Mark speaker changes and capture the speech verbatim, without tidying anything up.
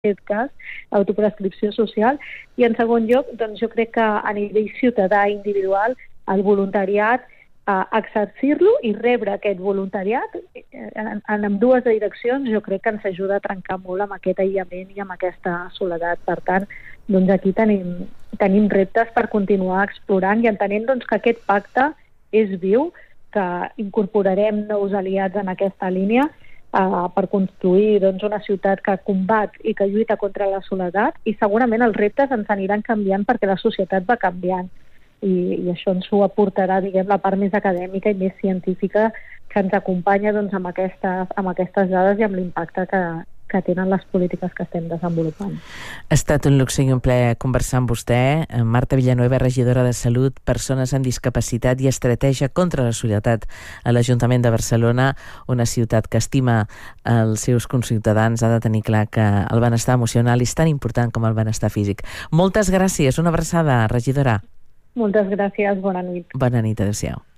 Speaker 1: aquest cas, autoprescripció social. I en segon lloc, doncs jo crec que a nivell ciutadà individual, el voluntariat, eh, exercir-lo i rebre aquest voluntariat en, en ambdues direccions, jo crec que ens ajuda a trencar molt amb aquest aïllament i amb aquesta soledat. Per tant, doncs aquí tenim, tenim reptes per continuar explorant i entenent doncs, que aquest pacte és viu, que incorporarem nous aliats en aquesta línia uh, per construir doncs, una ciutat que combat i que lluita contra la soledat, i segurament els reptes ens aniran canviant perquè la societat va canviant i, i això ens ho aportarà, diguem, la part més acadèmica i més científica que ens acompanya doncs, amb, aquestes, amb aquestes dades i amb l'impacte que, que tenen les polítiques que estem desenvolupant.
Speaker 2: Ha estat un luxe i un plaer conversar amb vostè. Marta Villanueva, regidora de Salut, Persones amb Discapacitat i Estratègia contra la Soledat a l'Ajuntament de Barcelona, una ciutat que estima els seus conciutadans. Ha de tenir clar que el benestar emocional és tan important com el benestar físic. Moltes gràcies. Una abraçada, regidora.
Speaker 1: Moltes gràcies. Bona nit.
Speaker 2: Bona nit. Adéu-siau.